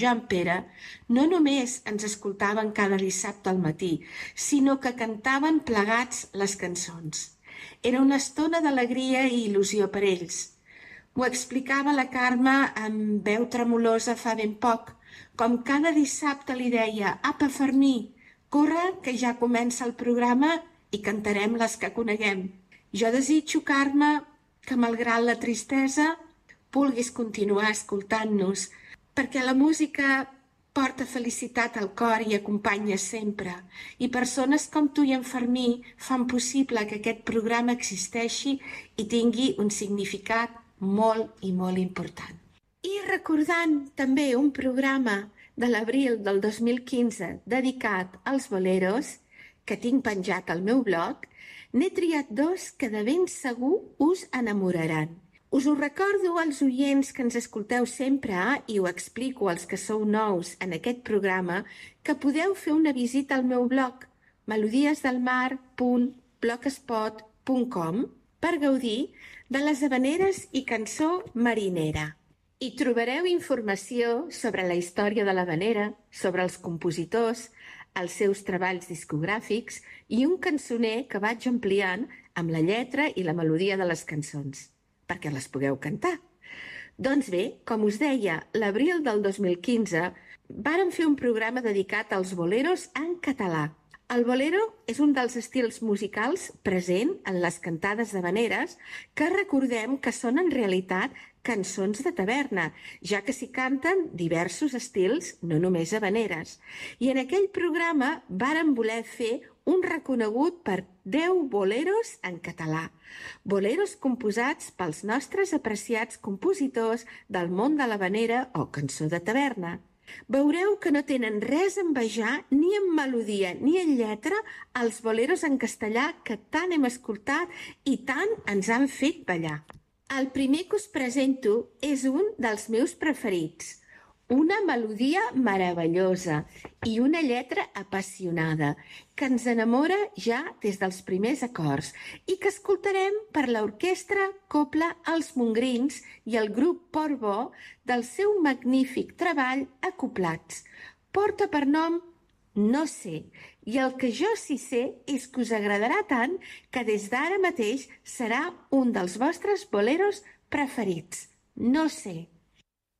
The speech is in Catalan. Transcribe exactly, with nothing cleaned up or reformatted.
Joan Pere no només ens escoltaven cada dissabte al matí, sinó que cantaven plegats les cançons. Era una estona d'alegria i il·lusió per ells. Ho explicava la Carme amb veu tremolosa fa ben poc, com cada dissabte li deia «Apa, Fermí, corre, que ja comença el programa i cantarem les que coneguem». Jo desitjo, Carme, que malgrat la tristesa vulguis continuar escoltant-nos, perquè la música porta felicitat al cor i acompanya sempre, i persones com tu i en Fermí fan possible que aquest programa existeixi i tingui un significat molt i molt important. I recordant també un programa de l'abril del dos mil quinze dedicat als boleros, que tinc penjat al meu blog, n'he triat dos que de ben segur us enamoraran. Us ho recordo als oients que ens escolteu sempre i ho explico als que sou nous en aquest programa, que podeu fer una visita al meu blog melodiesdelmar punt blogspot punt com per gaudir de les havaneres i cançó marinera. Hi trobareu informació sobre la història de l'havanera, sobre els compositors, els seus treballs discogràfics i un cançoner que vaig ampliant amb la lletra i la melodia de les cançons, perquè les pugueu cantar. Doncs bé, com us deia, l'abril del dos mil quinze vàrem fer un programa dedicat als boleros en català. El bolero és un dels estils musicals present en les cantades d'havaneres que recordem que són en realitat cançons de taverna, ja que s'hi canten diversos estils, no només havaneres. I en aquell programa vàrem voler fer un reconegut per deu boleros en català. Boleros composats pels nostres apreciats compositors del món de l'havanera o cançó de taverna. Veureu que no tenen res a envejar ni en melodia ni en lletra als boleros en castellà que tant hem escoltat i tant ens han fet ballar. El primer que us presento és un dels meus preferits, una melodia meravellosa i una lletra apassionada que ens enamora ja des dels primers acords i que escoltarem per l'orquestra Cobla Els Mongrins i el grup Portbó del seu magnífic treball Acoblats. Porta per nom No sé, i el que jo sí sé és que us agradarà tant que des d'ara mateix serà un dels vostres boleros preferits. No sé.